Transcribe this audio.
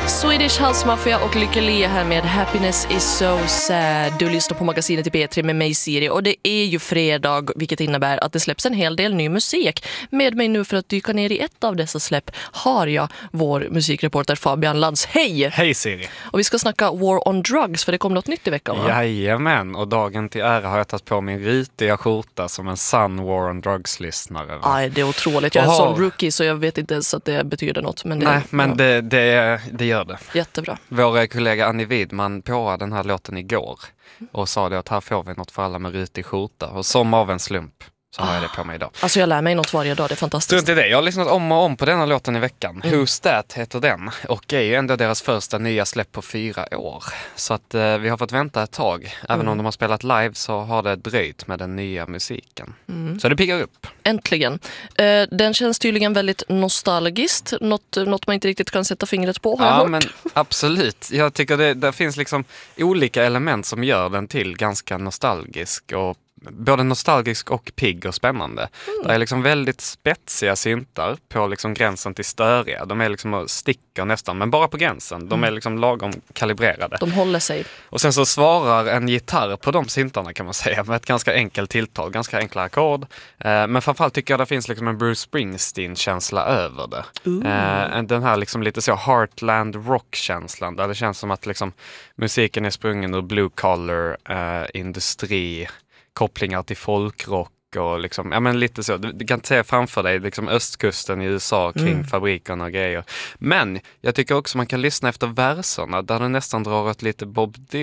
Swedish House Mafia och Lykke Li här med Happiness is so sad. Du lyssnar på magasinet i P3 med mig Siri och det är ju fredag, vilket innebär att det släpps en hel del ny musik. Med mig nu för att dyka ner i ett av dessa släpp har jag vår musikreporter Fabian Ladds. Hej! Hej Siri! Och vi ska snacka War on Drugs, för det kom något nytt i veckan, va? Jajamän, och dagen till ära har jag tagit på min ritiga skjorta som en sann War on Drugs-lyssnare. Aj, det är otroligt. Jag är en sån rookie så jag vet inte ens att det betyder något. Men det, nej, men ja. det gör det. Jättebra. Vår kollega Annie Widman påade den här låten igår och sa det att här får vi något för alla med ritig skjorta. Och som av en slump så har jag det på mig idag. Alltså jag lär mig något varje dag, det är fantastiskt. Strunt i det. Jag har lyssnat om och om på denna låten i veckan. Who's That heter den. Och är ju ändå deras första nya släpp på 4 år. Så att vi har fått vänta ett tag. Även om de har spelat live så har det dröjt med den nya musiken. Så det piggar upp. Äntligen. Den känns tydligen väldigt nostalgiskt. Något man inte riktigt kan sätta fingret på, har jag hört. Men absolut. Jag tycker det finns liksom olika element som gör den till ganska nostalgisk och både nostalgisk och pigg och spännande. Det är liksom väldigt spetsiga syntar på liksom gränsen till störiga. De är liksom och sticker nästan, men bara på gränsen. De är liksom lagom kalibrerade. De håller sig. Och sen så svarar en gitarr på de syntarna kan man säga med ett ganska enkelt tilltal, ganska enkla ackord. Men framförallt tycker jag det finns liksom en Bruce Springsteen-känsla över det. Den här liksom lite så Heartland rock-känslan där det känns som att liksom musiken är sprungen ur blue collar industri, kopplingar till folkrock och liksom, ja men lite så. Du kan se framför dig liksom östkusten i USA kring fabrikerna och grejer. Men jag tycker också man kan lyssna efter verserna där det nästan drar ett lite Bob Dylan